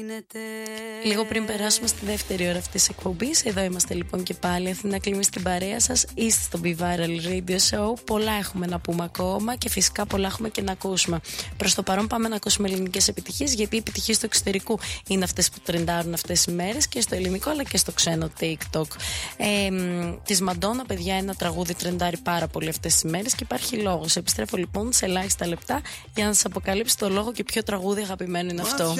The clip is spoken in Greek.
Λίγο πριν περάσουμε στη δεύτερη ώρα αυτής της εκπομπής, εδώ είμαστε λοιπόν και πάλι. Αθήνα Κλίμη στην παρέα σας. Είστε στο Be Viral Radio Show. Πολλά έχουμε να πούμε ακόμα και φυσικά πολλά έχουμε και να ακούσουμε. Προς το παρόν πάμε να ακούσουμε ελληνικές επιτυχίες, γιατί οι επιτυχίες του εξωτερικού είναι αυτές που τρεντάρουν αυτές τις μέρες, και στο ελληνικό αλλά και στο ξένο TikTok. Της Μαντόνα, παιδιά, ένα τραγούδι τρεντάρει πάρα πολύ αυτές τις μέρες και υπάρχει λόγος. Επιστρέφω λοιπόν σε ελάχιστα λεπτά για να σας αποκαλύψω το λόγο και ποιο τραγούδι αγαπημένο είναι αυτό.